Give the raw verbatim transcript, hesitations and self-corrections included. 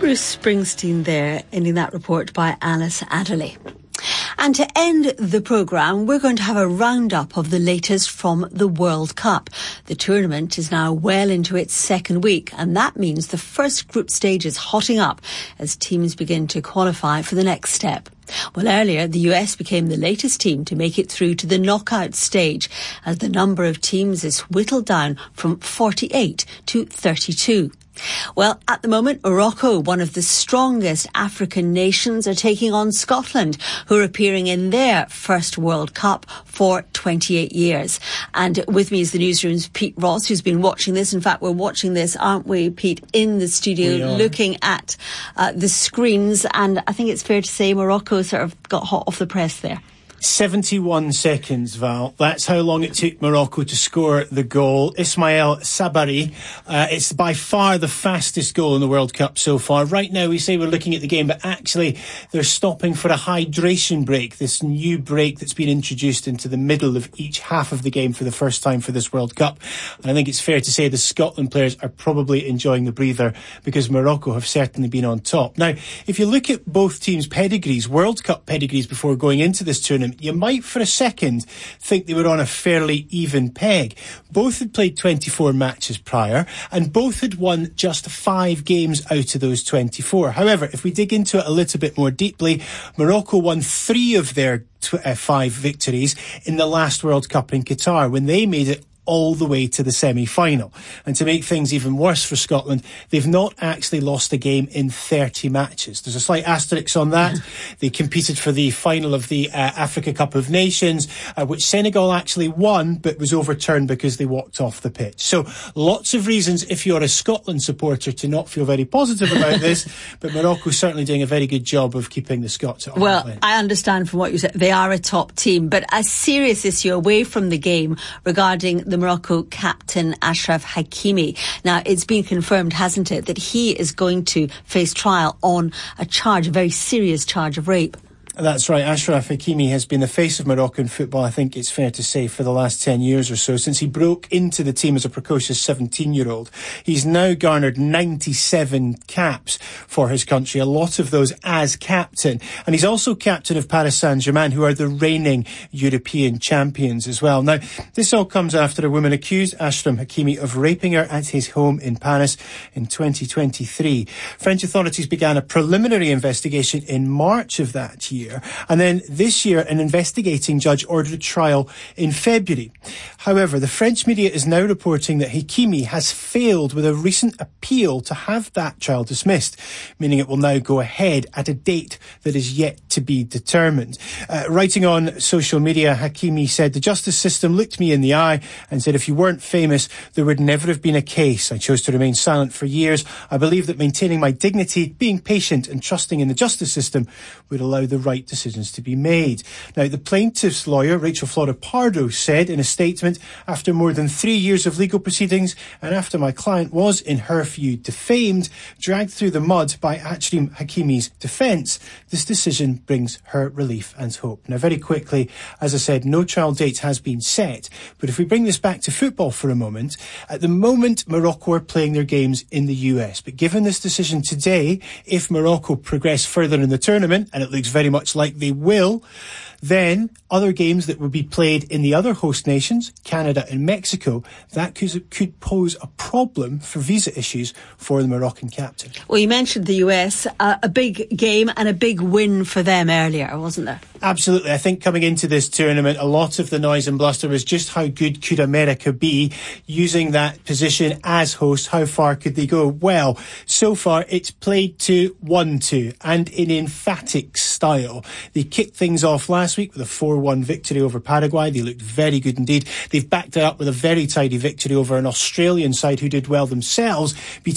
Bruce Springsteen there, ending that report by Alice Adderley. And to end the programme, we're going to have a roundup of the latest from the World Cup. The tournament is now well into its second week, and that means the first group stage is hotting up as teams begin to qualify for the next step. Well, earlier, the U S became the latest team to make it through to the knockout stage, as the number of teams is whittled down from forty-eight to thirty-two. Well, at the moment, Morocco, one of the strongest African nations, are taking on Scotland, who are appearing in their first World Cup for twenty-eight years. And with me is the newsroom's Pete Ross, who's been watching this. In fact, we're watching this, aren't we, Pete, in the studio, looking at uh, the screens. And I think it's fair to say Morocco sort of got hot off the press there. seventy-one seconds, Val. That's how long it took Morocco to score the goal. Ismail Sabari. Uh, it's by far the fastest goal in the World Cup so far. Right now we say we're looking at the game, but actually they're stopping for a hydration break, this new break that's been introduced into the middle of each half of the game for the first time for this World Cup. And I think it's fair to say the Scotland players are probably enjoying the breather, because Morocco have certainly been on top. Now, if you look at both teams' pedigrees, World Cup pedigrees before going into this tournament, you might for a second think they were on a fairly even peg. Both had played twenty-four matches prior, and both had won just five games out of those twenty-four. However, if we dig into it a little bit more deeply, Morocco won three of their tw- uh, five victories in the last World Cup in Qatar, when they made it all the way to the semi-final. And to make things even worse for Scotland, they've not actually lost a game in thirty matches. There's a slight asterisk on that. They competed for the final of the uh, Africa Cup of Nations, uh, which Senegal actually won, but was overturned because they walked off the pitch. So lots of reasons, if you're a Scotland supporter, to not feel very positive about this, but Morocco's certainly doing a very good job of keeping the Scots at Well, line. I understand from what you said, they are a top team, but a serious issue away from the game regarding the the Morocco captain Achraf Hakimi. Now, it's been confirmed, hasn't it, that he is going to face trial on a charge, a very serious charge of rape. That's right. Achraf Hakimi has been the face of Moroccan football, I think it's fair to say, for the last ten years or so, since he broke into the team as a precocious seventeen-year-old. He's now garnered ninety-seven caps for his country, a lot of those as captain. And he's also captain of Paris Saint-Germain, who are the reigning European champions as well. Now, this all comes after a woman accused Achraf Hakimi of raping her at his home in Paris in twenty twenty-three. French authorities began a preliminary investigation in March of that year. And then this year, an investigating judge ordered a trial in February. However, the French media is now reporting that Hakimi has failed with a recent appeal to have that trial dismissed, meaning it will now go ahead at a date that is yet to be determined. Uh, writing on social media, Hakimi said, "The justice system looked me in the eye and said, if you weren't famous, there would never have been a case. I chose to remain silent for years. I believe that maintaining my dignity, being patient and trusting in the justice system would allow the right decisions to be made." Now, the plaintiff's lawyer, Rachel Flora Pardo, said in a statement, "After more than three years of legal proceedings, and after my client was, in her view, defamed, dragged through the mud by Achraf Hakimi's defence, this decision brings her relief and hope." Now, very quickly, as I said, no trial date has been set. But if we bring this back to football for a moment, at the moment, Morocco are playing their games in the U S. But given this decision today, if Morocco progress further in the tournament, and it looks very much like they will, then other games that would be played in the other host nations, Canada and Mexico, that could, could pose a problem for visa issues for the Moroccan captain. Well, you mentioned the U S, uh, a big game and a big win for them earlier, wasn't there? Absolutely. I think coming into this tournament, a lot of the noise and bluster was just how good could America be using that position as host. How far could they go? Well, so far it's played to one two, and in emphatic style. They kicked things off last week with a four one victory over Paraguay. They looked very good indeed. They've backed it up with a very tidy victory over an Australian side who did well themselves, beating